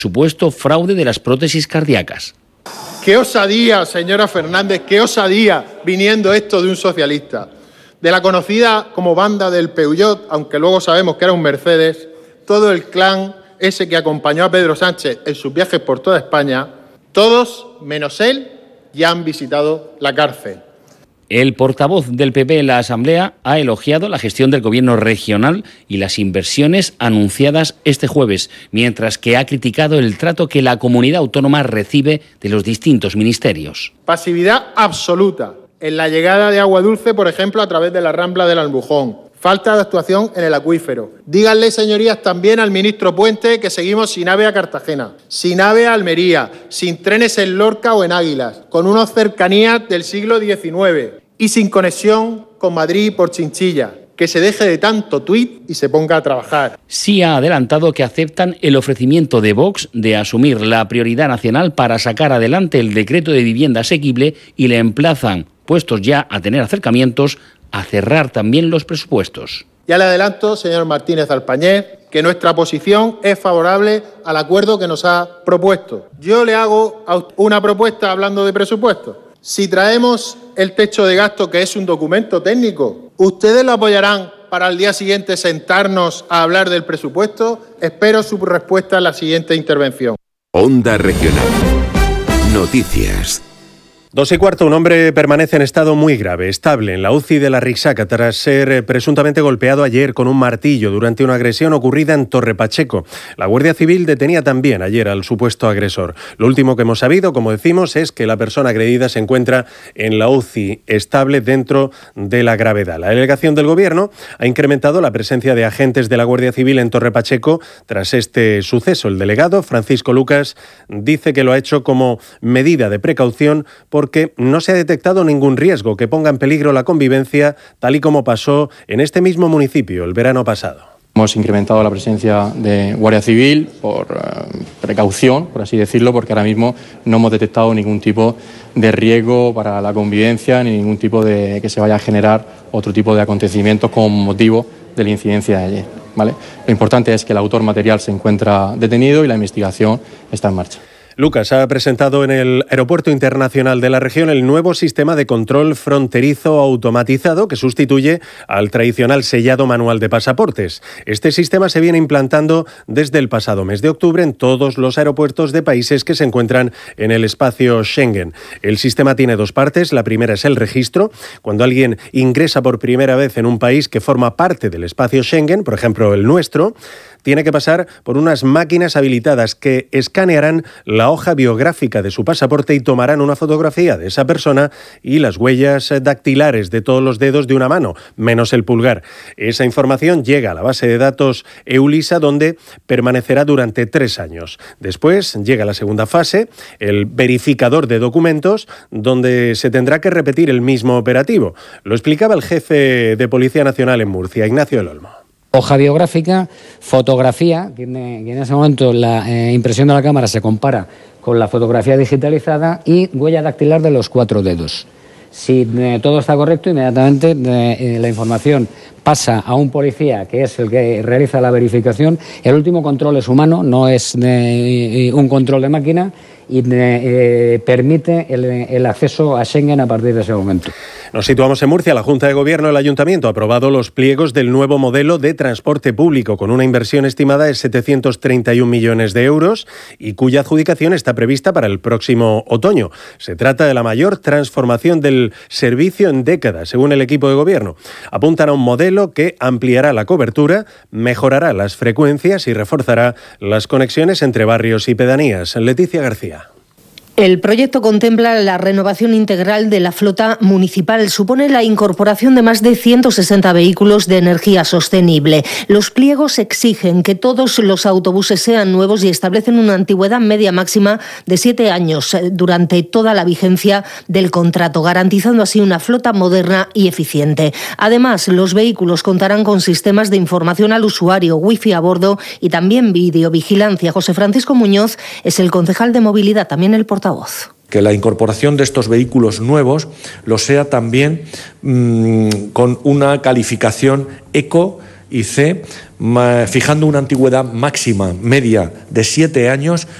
supuesto fraude de las prótesis cardíacas. ¡Qué osadía, señora Fernández! ¡Qué osadía viniendo esto de un socialista! De la conocida como banda del Peugeot, aunque luego sabemos que era un Mercedes, todo el clan ese que acompañó a Pedro Sánchez en sus viajes por toda España, todos, menos él, ya han visitado la cárcel. El portavoz del PP en la Asamblea ha elogiado la gestión del Gobierno regional y las inversiones anunciadas este jueves, mientras que ha criticado el trato que la comunidad autónoma recibe de los distintos ministerios. Pasividad absoluta en la llegada de agua dulce, por ejemplo, a través de la Rambla del Albujón. Falta de actuación en el acuífero. Díganle, señorías, también al ministro Puente que seguimos sin AVE a Cartagena, sin AVE a Almería, sin trenes en Lorca o en Águilas, con unas cercanías del siglo XIX y sin conexión con Madrid por Chinchilla. Que se deje de tanto tuit y se ponga a trabajar. Sí ha adelantado que aceptan el ofrecimiento de Vox de asumir la prioridad nacional para sacar adelante el decreto de vivienda asequible y le emplazan, puestos ya a tener acercamientos, a cerrar también los presupuestos. Ya le adelanto, señor Martínez Alpañez, que nuestra posición es favorable al acuerdo que nos ha propuesto. Yo le hago una propuesta hablando de presupuestos. Si traemos el techo de gasto, que es un documento técnico, ¿ustedes lo apoyarán para al día siguiente sentarnos a hablar del presupuesto? Espero su respuesta en la siguiente intervención. Onda Regional. Noticias. 2:15, un hombre permanece en estado muy grave, estable en la UCI de la Rixaca tras ser presuntamente golpeado ayer con un martillo durante una agresión ocurrida en Torre Pacheco. La Guardia Civil detenía también ayer al supuesto agresor. Lo último que hemos sabido, como decimos, es que la persona agredida se encuentra en la UCI estable dentro de la gravedad. La delegación del Gobierno ha incrementado la presencia de agentes de la Guardia Civil en Torre Pacheco tras este suceso. El delegado, Francisco Lucas, dice que lo ha hecho como medida de precaución porque no se ha detectado ningún riesgo que ponga en peligro la convivencia, tal y como pasó en este mismo municipio el verano pasado. Hemos incrementado la presencia de Guardia Civil por precaución, por así decirlo, porque ahora mismo no hemos detectado ningún tipo de riesgo para la convivencia ni ningún tipo de que se vaya a generar otro tipo de acontecimientos con motivo de la incidencia de ayer, ¿vale? Lo importante es que el autor material se encuentra detenido y la investigación está en marcha. Lucas ha presentado en el Aeropuerto Internacional de la región el nuevo sistema de control fronterizo automatizado que sustituye al tradicional sellado manual de pasaportes. Este sistema se viene implantando desde el pasado mes de octubre en todos los aeropuertos de países que se encuentran en el espacio Schengen. El sistema tiene dos partes. La primera es el registro. Cuando alguien ingresa por primera vez en un país que forma parte del espacio Schengen, por ejemplo el nuestro, tiene que pasar por unas máquinas habilitadas que escanearán la hoja biográfica de su pasaporte y tomarán una fotografía de esa persona y las huellas dactilares de todos los dedos de una mano, menos el pulgar. Esa información llega a la base de datos EULISA, donde permanecerá durante 3 años. Después llega la segunda fase, el verificador de documentos, donde se tendrá que repetir el mismo operativo. Lo explicaba el jefe de Policía Nacional en Murcia, Ignacio del Olmo. Hoja biográfica, fotografía, que en ese momento la impresión de la cámara se compara con la fotografía digitalizada, y huella dactilar de los 4 dedos. Si todo está correcto, inmediatamente la información pasa a un policía, que es el que realiza la verificación. El último control es humano, no es un control de máquina, y permite el acceso a Schengen a partir de ese momento. Nos situamos en Murcia. La Junta de Gobierno del Ayuntamiento ha aprobado los pliegos del nuevo modelo de transporte público, con una inversión estimada de 731 millones de euros y cuya adjudicación está prevista para el próximo otoño. Se trata de la mayor transformación del servicio en décadas, según el equipo de Gobierno. Apuntan a un modelo que ampliará la cobertura, mejorará las frecuencias y reforzará las conexiones entre barrios y pedanías. Leticia García. El proyecto contempla la renovación integral de la flota municipal. Supone la incorporación de más de 160 vehículos de energía sostenible. Los pliegos exigen que todos los autobuses sean nuevos y establecen una antigüedad media máxima de 7 años durante toda la vigencia del contrato, garantizando así una flota moderna y eficiente. Además, los vehículos contarán con sistemas de información al usuario, wifi a bordo y también videovigilancia. José Francisco Muñoz es el concejal de movilidad, también el portavoz. Que la incorporación de estos vehículos nuevos lo sea también con una calificación eco y C, fijando una antigüedad máxima media de 7 años